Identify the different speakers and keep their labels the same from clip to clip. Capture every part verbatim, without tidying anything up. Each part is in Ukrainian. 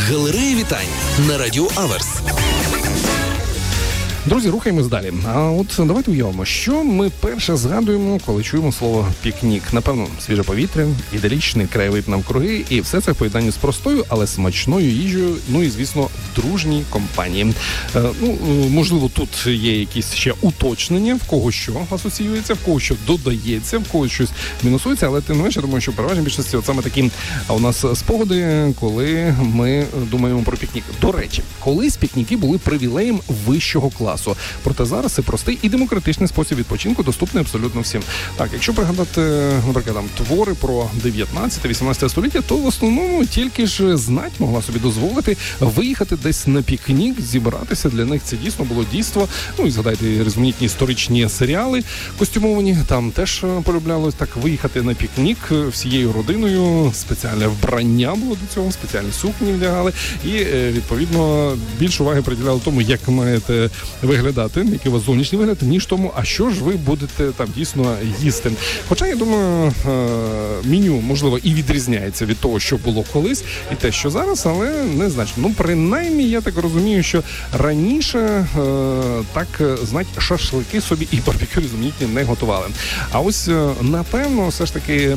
Speaker 1: Галерея вітань на Радіо Аверс.
Speaker 2: Друзі, рухаємось далі. А от давайте уявимо, що ми перше згадуємо, коли чуємо слово пікнік. Напевно, свіже повітря, іделічний краєвид навкруги, і все це в поєднанні з простою, але смачною їжею, ну і, звісно, в дружній компанії. Е, ну, можливо, тут є якісь ще уточнення, в кого що асоціюється, в кого що додається, в кого щось мінусується, але тим не менше, я думаю, що переважно більшості от саме такі у нас спогади, коли ми думаємо про пікнік. До речі, колись пікніки були привілеєм вищого класу. Проте зараз це простий і демократичний спосіб відпочинку, доступний абсолютно всім. Так, якщо пригадати, наприклад, там, твори про дев'ятнадцяте-вісімнадцяте століття, то в основному тільки ж знать могла собі дозволити виїхати десь на пікнік, зібратися. Для них це дійсно було дійство. Ну і згадайте різноманітні історичні серіали костюмовані. Там теж полюблялось так виїхати на пікнік всією родиною. Спеціальне вбрання було до цього, спеціальні сукні вдягали. І, відповідно, більше уваги приділяли тому, як маєте виглядати, який у вас зовнішній вигляд, ніж тому, а що ж ви будете там дійсно їсти. Хоча, я думаю, меню, можливо, і відрізняється від того, що було колись, і те, що зараз, але незначно. Ну, принаймні, я так розумію, що раніше так, знаєте, шашлики собі і барбекю різноманітні не готували. А ось, напевно, все ж таки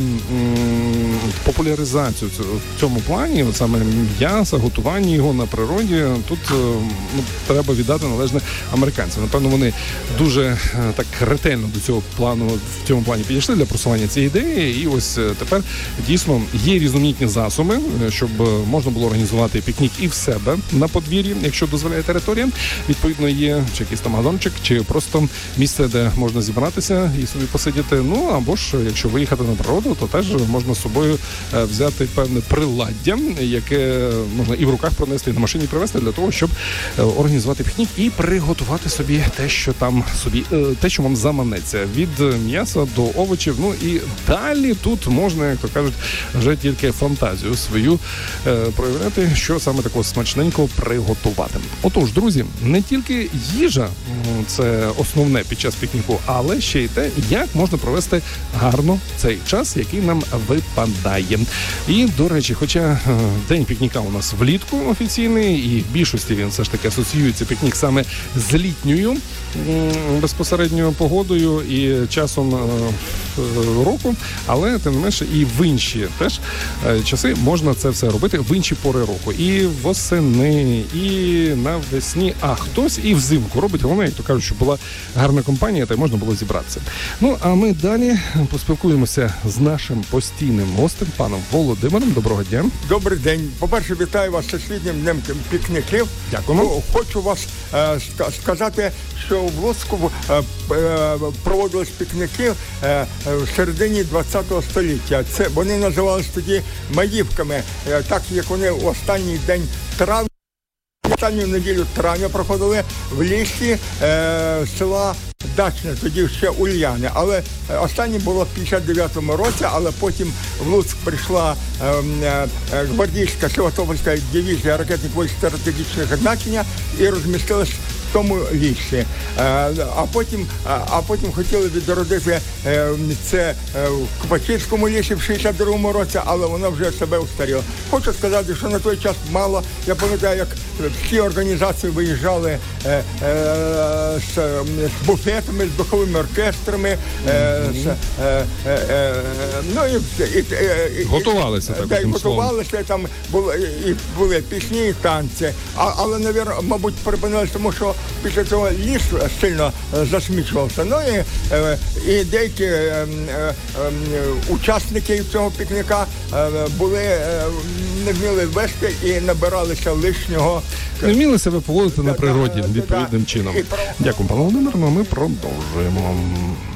Speaker 2: популяризацію в цьому плані, от саме м'яса, готування його на природі, тут ну, треба віддати належне американців. Напевно, вони дуже так ретельно до цього плану, в цьому плані підійшли для просування цієї ідеї. І ось тепер дійсно є різноманітні засоби, щоб можна було організувати пікнік і в себе на подвір'ї, якщо дозволяє територія. Відповідно, є чи якийсь там газончик, чи просто місце, де можна зібратися і собі посидіти. Ну, або ж, якщо виїхати на природу, то теж можна з собою взяти певне приладдя, яке можна і в руках пронести, і на машині привезти для того, щоб організувати пікнік і приготувати собі те, що там собі, те, що вам заманеться. Від м'яса до овочів. Ну і далі тут можна, як то кажуть, вже тільки фантазію свою е, проявляти, що саме такого смачненького приготувати. Отож, друзі, не тільки їжа це основне під час пікніку, але ще й те, як можна провести гарно цей час, який нам випадає. І, до речі, хоча е, день пікніка у нас влітку офіційний, і в більшості він все ж таки асоціюється пікнік саме з літньою безпосередньою погодою і часом року, але тим не менше і в інші теж часи можна це все робити в інші пори року. І восени, і навесні, а хтось і взимку робить. Головне, як то кажуть, щоб була гарна компанія, та й можна було зібратися. Ну, а ми далі поспілкуємося з нашим постійним гостем, паном Володимиром. Доброго дня.
Speaker 3: Добрий день. По-перше, вітаю вас з Всесвітнім днем пікніків.
Speaker 2: Дякуємо.
Speaker 3: Хочу вас е, сказати, що в Луцьку е, е, проводились пікніки е, в середині ХХ століття. Це вони називалися тоді маївками, е, так як вони в останній день травня, останню неділю травня проходили в лісі е, села Дачне, тоді ще Ульяни. Але останнє було в п'ятдесят дев'ятому році, але потім в Луцьк прийшла е, е, гвардійська Севастопольська дивізія ракетних військ стратегічного значення і розмістилась в тому лісі. А потім, а потім хотіли відродити це в Копачівському лісі в шістдесят другому році, але воно вже себе устаріло. Хочу сказати, що на той час мало. Я пам'ятаю, як всі організації виїжджали з, з буфетами, з духовими оркестрами. Mm-hmm. з, ну, і, і, і,
Speaker 2: готувалися.
Speaker 3: І, так, і готувалися, там були, і були пісні і танці. А, але, навірно, мабуть, припинилися, тому що після цього ліс сильно засмічувався. Ну і, і деякі е, е, учасники цього пікніка е, були, е, не вміли вести і набиралися лишнього.
Speaker 2: Не вміли себе поводити на природі відповідним чином. Дякую, пане Володимир, ну а ми продовжуємо.